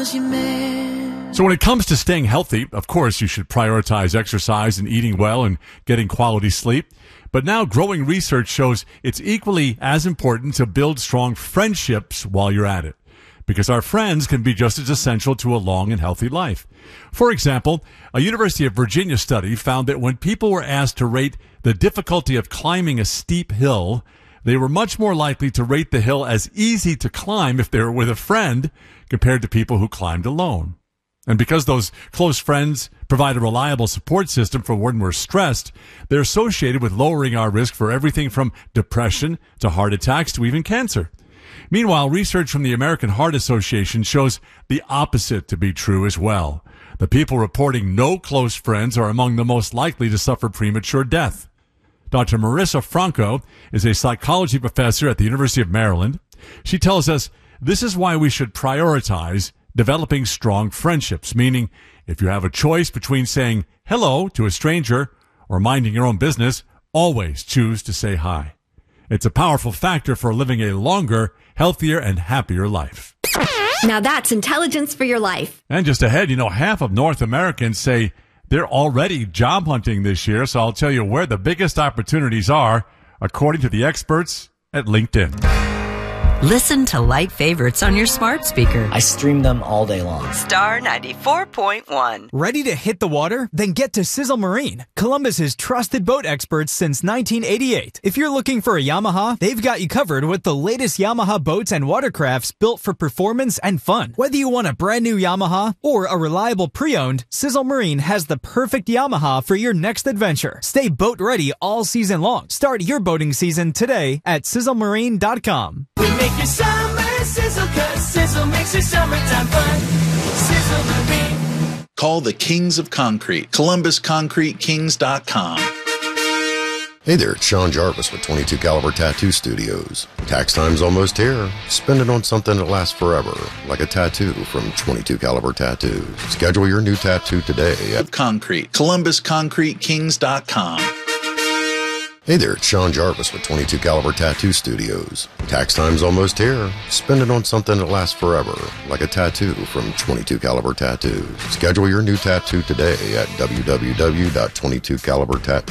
'cause you miss. So when it comes to staying healthy, of course, you should prioritize exercise and eating well and getting quality sleep. But now growing research shows it's equally as important to build strong friendships while you're at it, because our friends can be just as essential to a long and healthy life. For example, a University of Virginia study found that when people were asked to rate the difficulty of climbing a steep hill, they were much more likely to rate the hill as easy to climb if they were with a friend compared to people who climbed alone. And because those close friends provide a reliable support system for when we're stressed, they're associated with lowering our risk for everything from depression to heart attacks to even cancer. Meanwhile, research from the American Heart Association shows the opposite to be true as well. The people reporting no close friends are among the most likely to suffer premature death. Dr. Marissa Franco is a psychology professor at the University of Maryland. She tells us this is why we should prioritize developing strong friendships, meaning if you have a choice between saying hello to a stranger or minding your own business, always choose to say hi. It's a powerful factor for living a longer, healthier, and happier life. Now that's intelligence for your life. And just ahead, half of North Americans say they're already job hunting this year, so I'll tell you where the biggest opportunities are, according to the experts at LinkedIn. Listen to Light Favorites on your smart speaker. I stream them all day long. Star 94.1. Ready to hit the water? Then get to Sizzle Marine, Columbus's trusted boat experts since 1988. If you're looking for a Yamaha, they've got you covered with the latest Yamaha boats and watercrafts built for performance and fun. Whether you want a brand new Yamaha or a reliable pre-owned, Sizzle Marine has the perfect Yamaha for your next adventure. Stay boat ready all season long. Start your boating season today at sizzlemarine.com. We make your summer sizzle, 'cause sizzle makes your summertime fun. Sizzle Marine. Call the Kings of Concrete, ColumbusConcreteKings.com. Hey there, it's Sean Jarvis with 22 Caliber Tattoo Studios. Tax time's almost here. Spend it on something that lasts forever, like a tattoo from 22 Caliber Tattoos. Schedule your new tattoo today at Concrete, ColumbusConcreteKings.com. Hey there, it's Sean Jarvis with 22 Caliber Tattoo Studios. Tax time's almost here. Spend it on something that lasts forever, like a tattoo from 22 Caliber Tattoos. Schedule your new tattoo today at www.22calibertattoo.com.